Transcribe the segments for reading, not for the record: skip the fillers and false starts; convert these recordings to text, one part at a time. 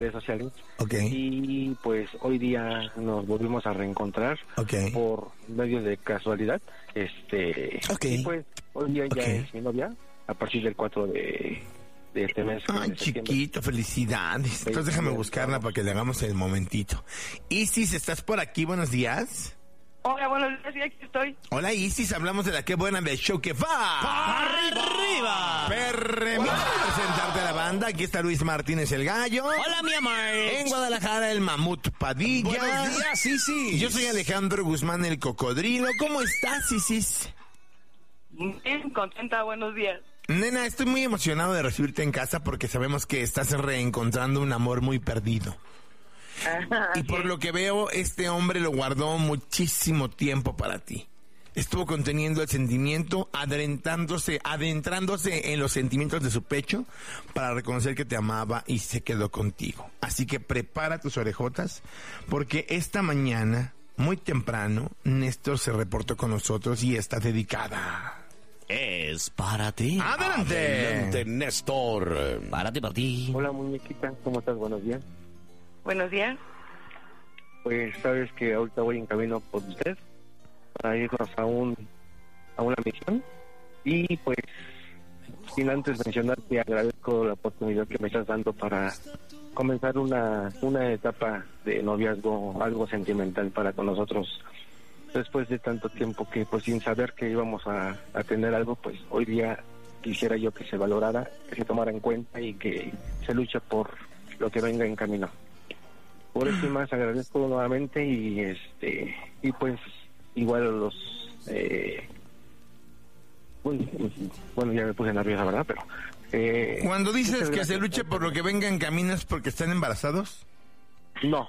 redes sociales. Okay. Y pues hoy día nos volvimos a reencontrar por medio de casualidad. Okay. Y pues hoy día ya es mi novia a partir del 4 de este mes. Ay, chiquito, felicidades. Entonces déjame buscarla para que le hagamos el momentito. Isis, ¿estás por aquí? Buenos días. Hola, buenos días, sí, aquí estoy. Hola, Isis, hablamos de la Qué Buena del show que va. ¡Arriba! Permítame presentarte a la banda. Aquí está Luis Martínez el Gallo. Hola, mi amor. En Guadalajara, el Mamut Padilla. Buenos días, Isis. Yo soy Alejandro Guzmán, el Cocodrilo. ¿Cómo estás, Isis? Bien, contenta, buenos días. Nena, estoy muy emocionado de recibirte en casa porque sabemos que estás reencontrando un amor muy perdido. Y por lo que veo, este hombre lo guardó muchísimo tiempo para ti. Estuvo conteniendo el sentimiento, adentrándose en los sentimientos de su pecho para reconocer que te amaba y se quedó contigo. Así que prepara tus orejotas porque esta mañana, muy temprano, Néstor se reportó con nosotros y está dedicada. Es para ti. ¡Adelante! Adelante, Néstor. Para ti. Hola, muñequita, ¿cómo estás? Buenos días. Buenos días. Pues sabes que ahorita voy en camino por usted para irnos a una misión. Y pues, sin antes mencionar que agradezco la oportunidad que me estás dando para comenzar una etapa de noviazgo algo sentimental para con nosotros. Después de tanto tiempo que pues sin saber que íbamos a tener algo, pues hoy día quisiera yo que se valorara, que se tomara en cuenta y que se luche por lo que venga en camino. Por eso y más agradezco nuevamente y pues igual a los bueno, ya me puse nerviosa, ¿verdad? Pero cuando dices que se luche por lo que venga en camino, ¿es porque están embarazados? No,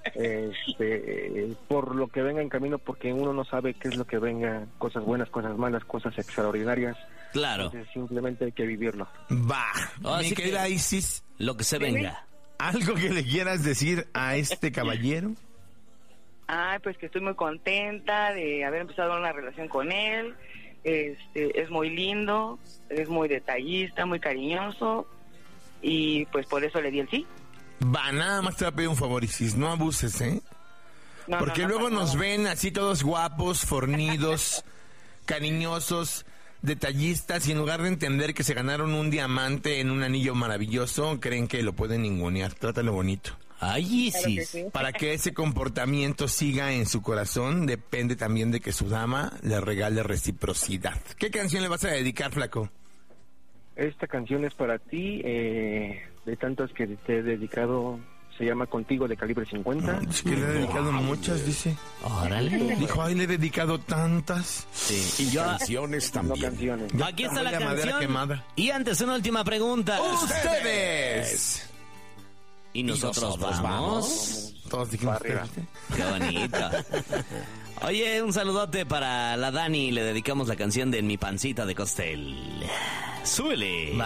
por lo que venga en camino, porque uno no sabe qué es lo que venga, cosas buenas, cosas malas, cosas extraordinarias. Claro. Entonces, simplemente hay que vivirlo. Va, Así mi querida Isis, lo que se venga. ¿algo que le quieras decir a este caballero? Ay, pues que estoy muy contenta de haber empezado una relación con él. Es muy lindo, es muy detallista, muy cariñoso y pues por eso le di el sí. Va, nada más te voy a pedir un favor, Isis, no abuses, ¿eh? No, porque no, luego no. nos ven así todos guapos, fornidos, cariñosos, detallistas, y en lugar de entender que se ganaron un diamante en un anillo maravilloso, creen que lo pueden ningunear. Trátalo bonito. Ay, Claro que Isis. sí. Para que ese comportamiento siga en su corazón, depende también de que su dama le regale reciprocidad. ¿Qué canción le vas a dedicar, flaco? Esta canción es para ti, de tantas que te he dedicado, se llama Contigo de Calibre 50. Es que le he dedicado muchas, dice. Órale. Dijo, ay, le he dedicado tantas. Sí. Y yo, Canciones No también. canciones. aquí está la Huele a madera canción. quemada. Y antes, una última pregunta. ¡Ustedes! ¿Y nosotros vamos? Todos dijimos Para arriba. Qué bonito. Oye, un saludote para la Dani. Le dedicamos la canción de En mi pancita de costel. Súbele.